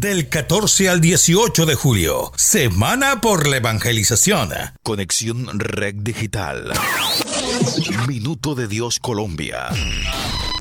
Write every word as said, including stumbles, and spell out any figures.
Del catorce al dieciocho de julio, Semana por la Evangelización. Conexión Red Digital. Minuto de Dios Colombia.